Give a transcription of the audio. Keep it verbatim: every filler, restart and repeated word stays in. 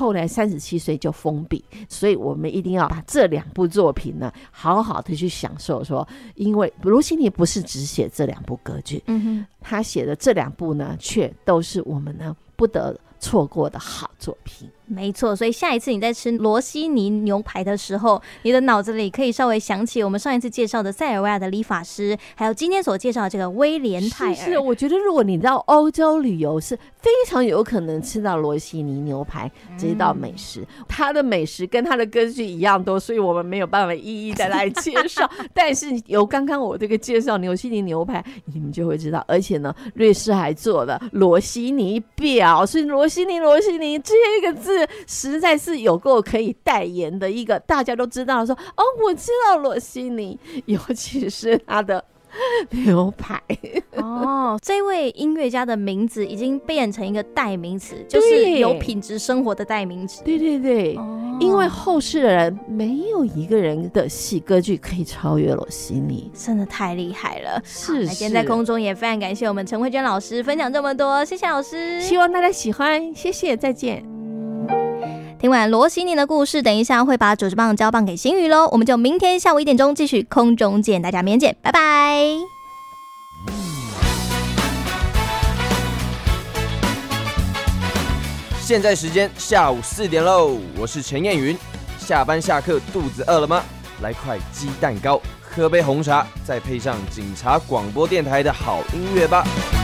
后来三十七岁就封笔，所以我们一定要把这两部作品呢好好的去享受说，因为罗西尼不是只写这两部歌剧，嗯哼，他写的这两部呢却都是我们呢不得错过的好作品。 没错，所以下一次你在吃罗西尼牛排的时候，你的脑子里可以稍微想起我们上一次介绍的塞尔维亚的理发师，还有今天所介绍的这个威廉泰尔。 是是，我觉得如果你到欧洲旅游，是非常有可能吃到罗西尼牛排这一道美食。嗯、它的美食跟它的歌剧一样多，所以我们没有办法一一的来介绍。但是有刚刚我这个介绍罗西尼牛排，你们就会知道。而且呢，瑞士还做了罗西尼表，所以罗西尼罗西尼这个字实在是有够可以代言的一个，大家都知道说哦，我知道罗西尼，尤其是他的牛排哦，这位音乐家的名字已经变成一个代名词，就是有品质生活的代名词。 对对对、哦、因为后世的人没有一个人的戏歌剧可以超越罗西尼， 真的太厉害了。 是是， 那今天在空中也非常感谢我们陈慧娟老师分享这么多，谢谢老师， 希望大家喜欢，谢谢，再见。 听完罗西尼的故事，等一下会把主持棒交棒给新宇咯，我们就明天下午一点钟继续空中见，大家明天见，拜拜。 现在时间下午四点喽，我是陈燕云。下班下课肚子饿了吗？来块鸡蛋糕，喝杯红茶，再配上警察广播电台的好音乐吧。